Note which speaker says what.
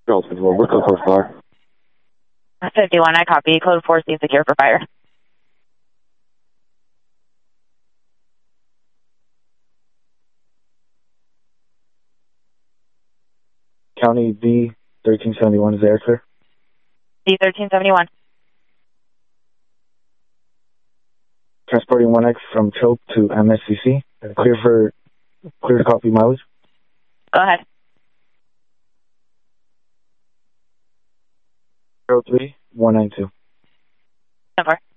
Speaker 1: Charles 51, what's the code for?
Speaker 2: 51, I copy. Code 4, stay secure for fire.
Speaker 3: County B 1371 is there, clear?
Speaker 2: D 1371.
Speaker 3: Transporting 1X from Choke to MSCC. Clear to copy mileage.
Speaker 2: Go ahead.
Speaker 3: 03192.
Speaker 2: 10-4.